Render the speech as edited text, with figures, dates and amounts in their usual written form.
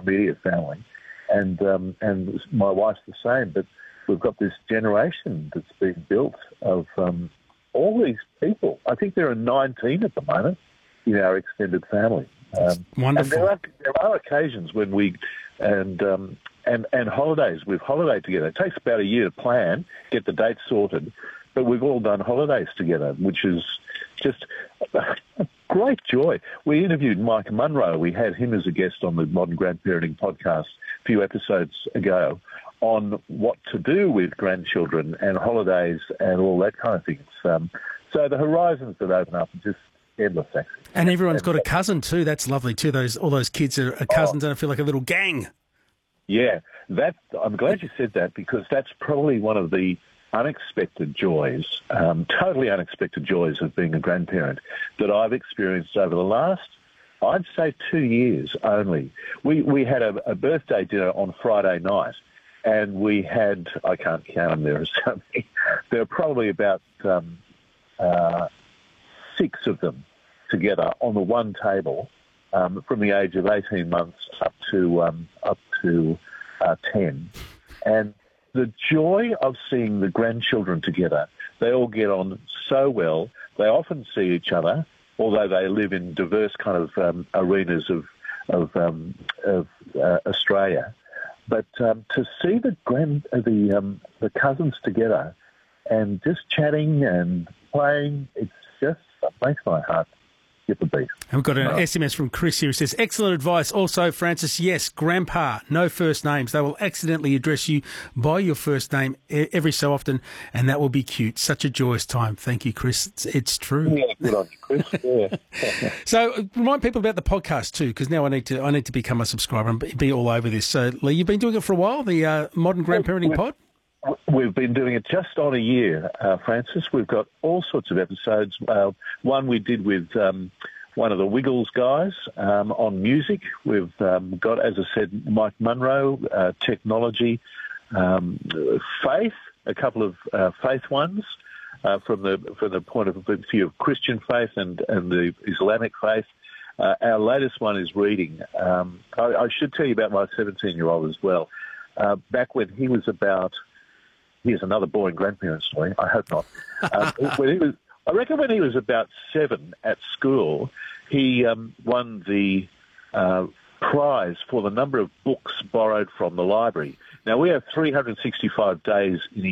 immediate family, and my wife's the same. But we've got this generation that's being built of all these people. I think there are 19 at the moment in our extended family. Wonderful. And there are occasions when we and holidays. We've holidayed together. It takes about a year to plan, get the dates sorted, but we've all done holidays together, which is just a great joy. We interviewed Mike Munro. We had him as a guest on the Modern Grandparenting podcast a few episodes ago on what to do with grandchildren and holidays and all that kind of thing. So the horizons that open up are just endless, actually. And everyone's got a cousin too. That's lovely too. All those kids are cousins and I feel like a little gang. Yeah, I'm glad you said that, because that's probably one of the unexpected joys, totally unexpected joys of being a grandparent that I've experienced over the last, I'd say, 2 years only. We had a birthday dinner on Friday night, and we had, I can't count them, there are probably about 6 of them together on the one table, from the age of 18 months up to 10. And the joy of seeing the grandchildren together, they all get on so well. They often see each other, although they live in diverse kind of arenas of Australia. But to see the cousins together and just chatting and playing, it makes my heart skip a beat. And we've got an SMS from Chris here who says, excellent advice. Also, Francis, yes, grandpa, no first names. They will accidentally address you by your first name every so often, and that will be cute. Such a joyous time. Thank you, Chris. It's true. Yeah, good on you, Chris. Yeah. So remind people about the podcast too, because now I need to become a subscriber and be all over this. So, Lee, you've been doing it for a while, the Modern Grandparenting Pod? We've been doing it just on a year, Francis. We've got all sorts of episodes. One we did with one of the Wiggles guys on music. We've got, as I said, Mike Munro, technology, faith, a couple of faith ones from the point of view of Christian faith and the Islamic faith. Our latest one is reading. I should tell you about my 17-year-old as well. Back when he was about... Here's another boring grandparent story. I hope not. I reckon when he was about 7 at school, he won the prize for the number of books borrowed from the library. Now, we have 365 days in a